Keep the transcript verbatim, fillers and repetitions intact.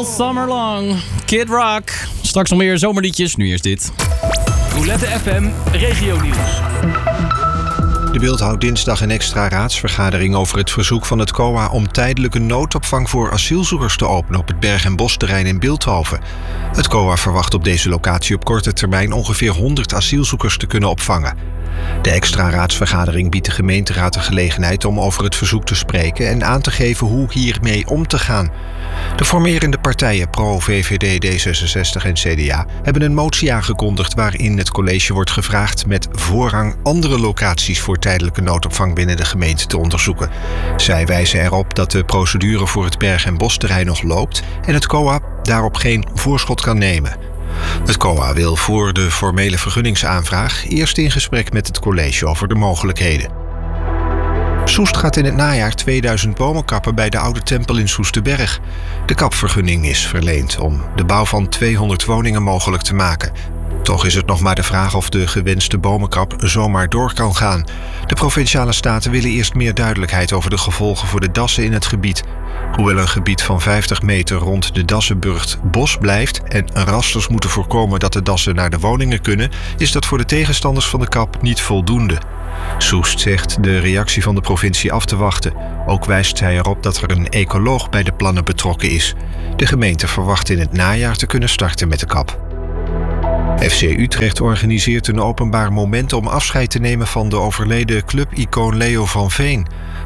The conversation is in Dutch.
All summer long. Kid Rock. Straks nog meer zomerliedjes. Nu eerst dit. Roulette F M Regionieuws. De Bilt houdt dinsdag een extra raadsvergadering over het verzoek van het C O A om tijdelijke noodopvang voor asielzoekers te openen op het Berg- en Bosterrein in Bilthoven. Het C O A verwacht op deze locatie op korte termijn ongeveer honderd asielzoekers te kunnen opvangen. De extra raadsvergadering biedt de gemeenteraad de gelegenheid om over het verzoek te spreken en aan te geven hoe hiermee om te gaan. De formerende partijen Pro, V V D, D zesenzestig en C D A hebben een motie aangekondigd waarin het college wordt gevraagd met voorrang andere locaties voor tijdelijke noodopvang binnen de gemeente te onderzoeken. Zij wijzen erop dat de procedure voor het Berg- en Bosterrein nog loopt en het C O A daarop geen voorschot kan nemen. Het C O A wil voor de formele vergunningsaanvraag eerst in gesprek met het college over de mogelijkheden. Soest gaat in het najaar tweeduizend bomen kappen bij de Oude Tempel in Soesterberg. De kapvergunning is verleend om de bouw van tweehonderd woningen mogelijk te maken. Toch is het nog maar de vraag of de gewenste bomenkap zomaar door kan gaan. De Provinciale Staten willen eerst meer duidelijkheid over de gevolgen voor de dassen in het gebied. Hoewel een gebied van vijftig meter rond de Dassenburgt bos blijft en rasters moeten voorkomen dat de dassen naar de woningen kunnen, is dat voor de tegenstanders van de kap niet voldoende. Soest zegt de reactie van de provincie af te wachten. Ook wijst zij erop dat er een ecoloog bij de plannen betrokken is. De gemeente verwacht in het najaar te kunnen starten met de kap. F C Utrecht organiseert een openbaar moment om afscheid te nemen van de overleden clubicoon Leo van Veen.